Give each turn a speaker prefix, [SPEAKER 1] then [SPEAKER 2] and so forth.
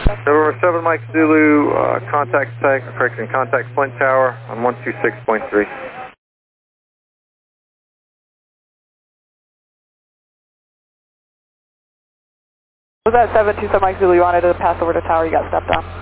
[SPEAKER 1] November 7 Mike Zulu, contact Flint Tower on 126.3.
[SPEAKER 2] Was that 727 Mike Zulu? You wanted to pass over to tower, you got stepped on.